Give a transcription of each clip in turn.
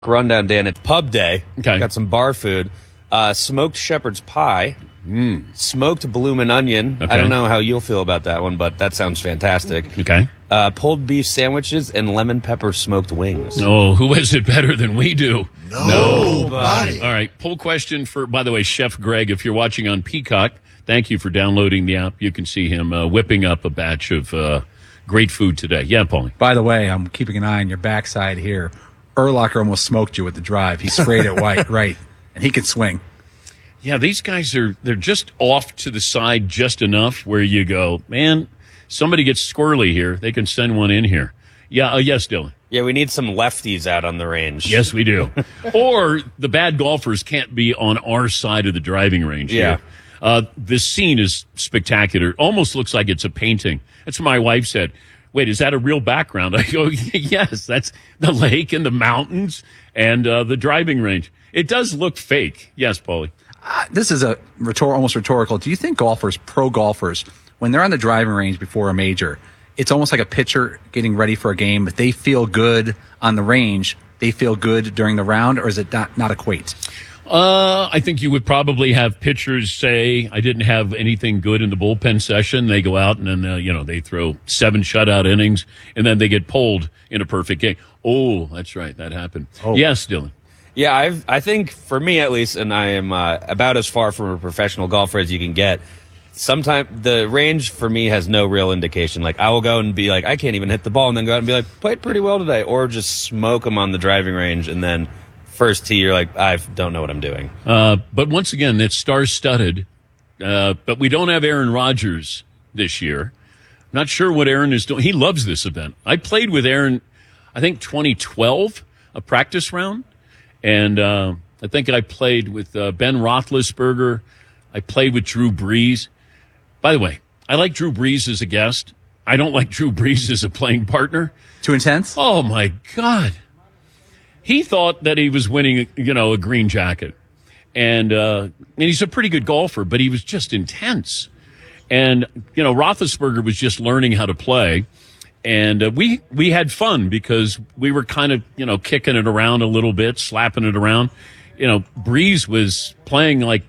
rundown, Dan. It's pub day. Okay. Got some bar food. Smoked shepherd's pie. Smoked bloomin' onion. Okay. I don't know how you'll feel about that one, but that sounds fantastic. Okay. Pulled beef sandwiches and lemon pepper smoked wings. Oh, who has it better than we do? Nobody. All right. Poll question for, by the way, Chef Greg, if you're watching on Peacock, thank you for downloading the app. You can see him whipping up a batch of great food today. Yeah, Paulie. By the way, I'm keeping an eye on your backside here. Urlacher almost smoked you with the drive. He sprayed it white, right? And he can swing. Yeah, these guys they're just off to the side just enough where you go, man, somebody gets squirrely here. They can send one in here. Yeah, yes, Dylan. Yeah, we need some lefties out on the range. Yes, we do. Or the bad golfers can't be on our side of the driving range. Yeah. Here. This scene is spectacular. Almost looks like it's a painting. That's what my wife said. Wait, is that a real background? I go, yes, that's the lake and the mountains and the driving range. It does look fake. Yes, Paulie. This is almost rhetorical. Do you think pro golfers, when they're on the driving range before a major, it's almost like a pitcher getting ready for a game? If they feel good on the range, they feel good during the round, or is it not equate? I think you would probably have pitchers say, I didn't have anything good in the bullpen session. They go out and then, they throw 7 shutout innings and then they get pulled in a perfect game. Oh, that's right. That happened. Oh. Yes, Dylan. Yeah, I think for me at least, and I am about as far from a professional golfer as you can get, sometimes the range for me has no real indication. Like, I will go and be like, I can't even hit the ball, and then go out and be like, played pretty well today. Or just smoke them on the driving range, and then first tee, you're like, I don't know what I'm doing. But once again, it's star-studded. But we don't have Aaron Rodgers this year. Not sure what Aaron is doing. He loves this event. I played with Aaron, I think 2012, a practice round. And I think I played with Ben Roethlisberger. I played with Drew Brees. By the way, I like Drew Brees as a guest. I don't like Drew Brees as a playing partner. Too intense? Oh, my God. He thought that he was winning, a green jacket. And he's a pretty good golfer, but he was just intense. And, Roethlisberger was just learning how to play. And we had fun because we were kind of, kicking it around a little bit, slapping it around. Breeze was playing like,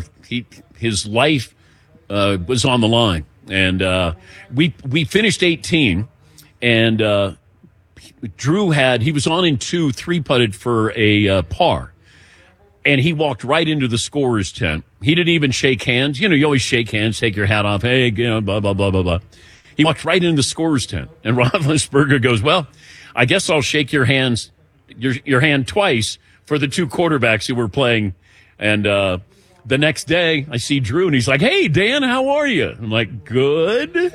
his life was on the line. And we finished 18, and Drew he was on in 2, 3-putted for a par. And he walked right into the scorer's tent. He didn't even shake hands. You always shake hands, take your hat off. Hey, blah, blah, blah, blah, blah. He walked right into the scorer's tent. And Roethlisberger goes, well, I guess I'll shake your hand twice for the 2 quarterbacks who were playing. And the next day, I see Drew, and he's like, hey, Dan, how are you? I'm like, good.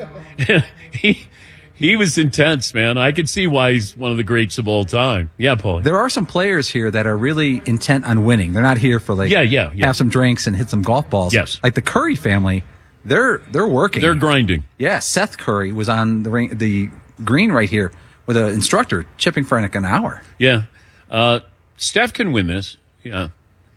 He was intense, man. I could see why he's one of the greats of all time. Yeah, Paul. There are some players here that are really intent on winning. They're not here for have some drinks and hit some golf balls. Yes. Like the Curry family, they're working. They're grinding. Yeah, Seth Curry was on the green right here with an instructor chipping for like an hour. Yeah. Steph can win this. Yeah.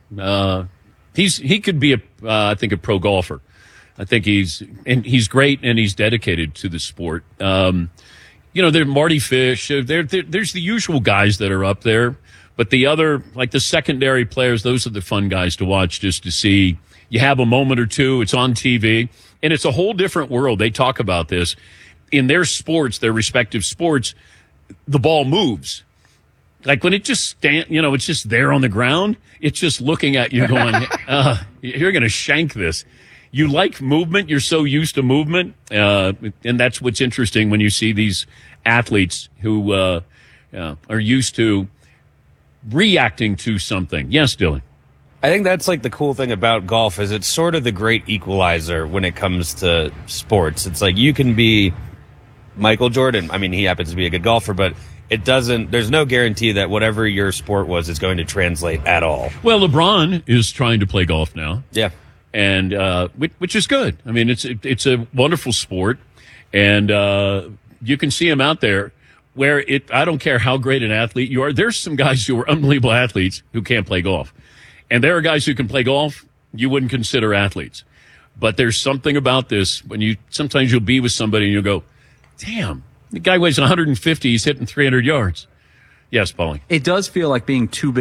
He could be I think a pro golfer. I think he's great and he's dedicated to the sport. There's Marty Fish. There's the usual guys that are up there, but the other, like the secondary players, those are the fun guys to watch just to see. You have a moment or two. It's on TV, and it's a whole different world. They talk about this in their sports, their respective sports. The ball moves. Like when it just it's just there on the ground. It's just looking at you going, you're going to shank this. You like movement. You're so used to movement. And that's what's interesting when you see these athletes who are used to reacting to something. Yes, Dylan. I think that's like the cool thing about golf is it's sort of the great equalizer when it comes to sports. It's like you can be Michael Jordan. I mean, he happens to be a good golfer, but there's no guarantee that whatever your sport was is going to translate at all. Well, LeBron is trying to play golf now. Yeah. And which is good. I mean, it's a wonderful sport, and you can see him out there where I don't care how great an athlete you are. There's some guys who are unbelievable athletes who can't play golf, and there are guys who can play golf you wouldn't consider athletes. But there's something about this when sometimes you'll be with somebody and you'll go, damn, the guy weighs 150, he's hitting 300 yards. Yes, Paulie. It does feel like being too big.